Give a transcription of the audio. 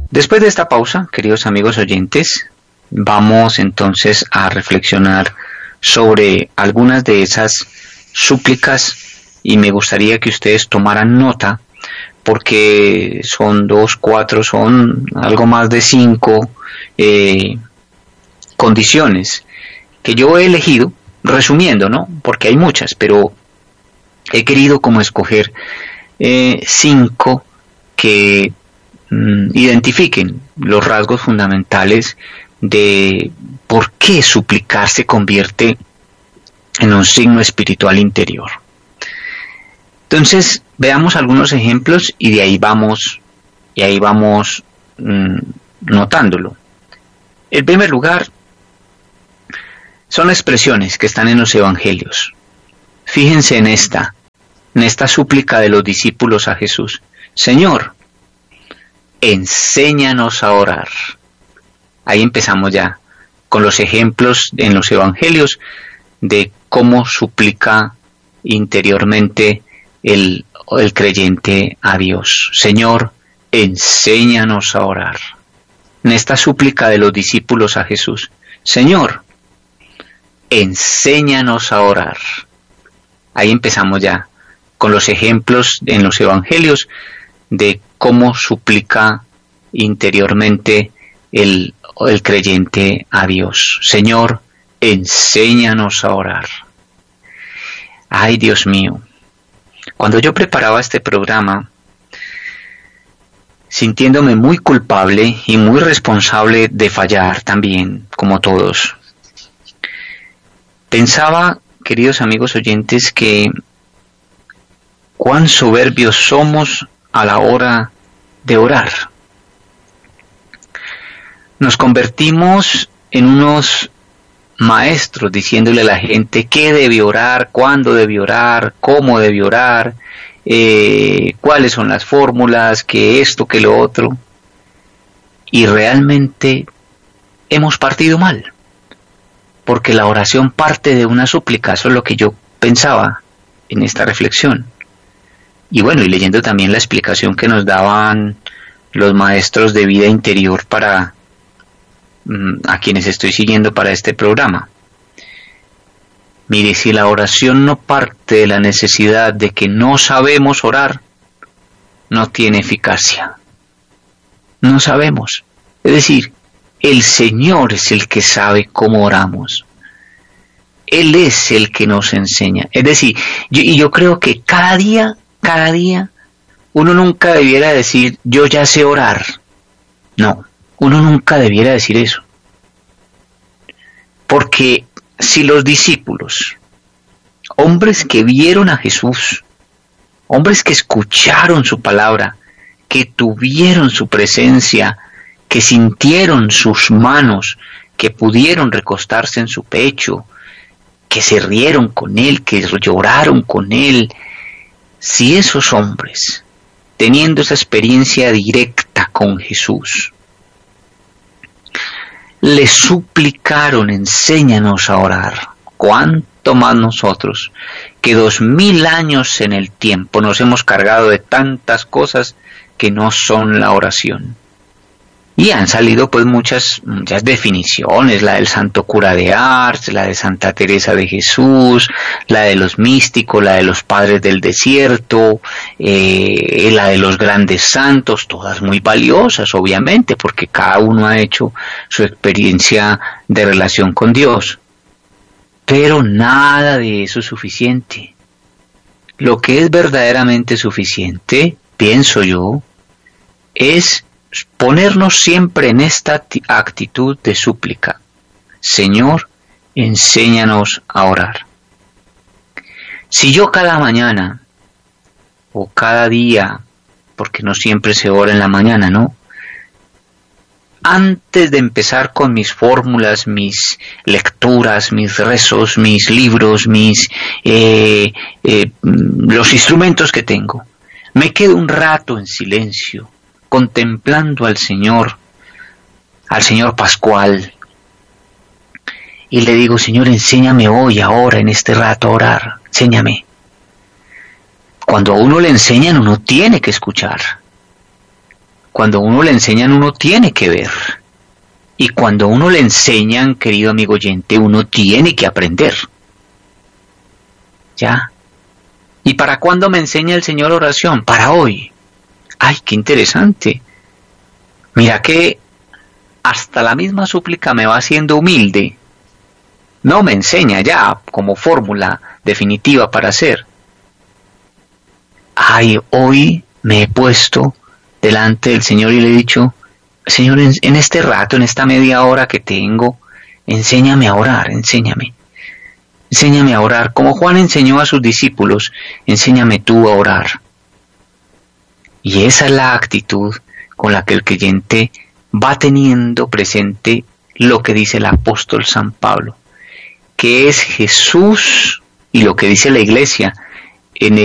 Después de esta pausa, queridos amigos oyentes, vamos entonces a reflexionar sobre algunas de esas súplicas y me gustaría que ustedes tomaran nota porque son 2, 4, son algo más de 5 condiciones que yo he elegido, resumiendo, ¿no? Porque hay muchas, pero he querido como escoger 5 que identifiquen los rasgos fundamentales de por qué suplicar se convierte en un signo espiritual interior. Entonces, veamos algunos ejemplos y de ahí vamos notándolo. En primer lugar, son expresiones que están en los evangelios. Fíjense en esta súplica de los discípulos a Jesús. Señor, enséñanos a orar. Ahí empezamos ya con los ejemplos en los evangelios de cómo suplica interiormente el creyente a Dios. Señor, enséñanos a orar. En esta súplica de los discípulos a Jesús. Señor, enséñanos a orar. Ahí empezamos ya con los ejemplos en los evangelios de cómo suplica interiormente el creyente a Dios. Señor, enséñanos a orar. Ay, Dios mío. Cuando yo preparaba este programa, sintiéndome muy culpable y muy responsable de fallar también, como todos, pensaba, queridos amigos oyentes, que cuán soberbios somos a la hora de orar. Nos convertimos en unos maestros diciéndole a la gente qué debe orar, cuándo debe orar, cómo debe orar, cuáles son las fórmulas, que esto, que lo otro. Y realmente hemos partido mal, porque la oración parte de una súplica. Eso es lo que yo pensaba en esta reflexión. Y bueno, y leyendo también la explicación que nos daban los maestros de vida interior para a quienes estoy siguiendo para este programa. Mire, si la oración no parte de la necesidad de que no sabemos orar, no tiene eficacia. No sabemos. Es decir, el Señor es el que sabe cómo oramos. Él es el que nos enseña. Es decir, yo creo que cada día, uno nunca debiera decir, yo ya sé orar. No, uno nunca debiera decir eso. Porque si los discípulos, hombres que vieron a Jesús, hombres que escucharon su palabra, que tuvieron su presencia, que sintieron sus manos, que pudieron recostarse en su pecho, que se rieron con él, que lloraron con él, si esos hombres, teniendo esa experiencia directa con Jesús, le suplicaron, enséñanos a orar, cuánto más nosotros, que 2000 años en el tiempo nos hemos cargado de tantas cosas que no son la oración. Y han salido pues muchas definiciones, la del santo cura de Ars, la de Santa Teresa de Jesús, la de los místicos, la de los padres del desierto, la de los grandes santos, todas muy valiosas obviamente, porque cada uno ha hecho su experiencia de relación con Dios. Pero nada de eso es suficiente. Lo que es verdaderamente suficiente, pienso yo, es ponernos siempre en esta actitud de súplica. Señor, enséñanos a orar. Si yo cada mañana o cada día, porque no siempre se ora en la mañana, ¿no? Antes de empezar con mis fórmulas, mis lecturas, mis rezos, mis libros, los instrumentos que tengo, me quedo un rato en silencio, contemplando al Señor Pascual, y le digo, Señor, enséñame hoy, ahora, en este rato a orar, enséñame. Cuando a uno le enseñan, uno tiene que escuchar. cuando uno le enseñan uno tiene que ver. Y cuando uno le enseñan, querido amigo oyente, uno tiene que aprender. ¿Ya? ¿Y para cuándo me enseña el Señor oración? Para hoy. ¡Ay, qué interesante! Mira que hasta la misma súplica me va haciendo humilde. No me enseña ya como fórmula definitiva para hacer. Ay, hoy me he puesto delante del Señor y le he dicho, Señor, en este rato, en esta media hora que tengo, enséñame a orar, enséñame. Enséñame a orar, como Juan enseñó a sus discípulos, enséñame tú a orar. Y esa es la actitud con la que el creyente va teniendo presente lo que dice el apóstol San Pablo, que es Jesús y lo que dice la Iglesia en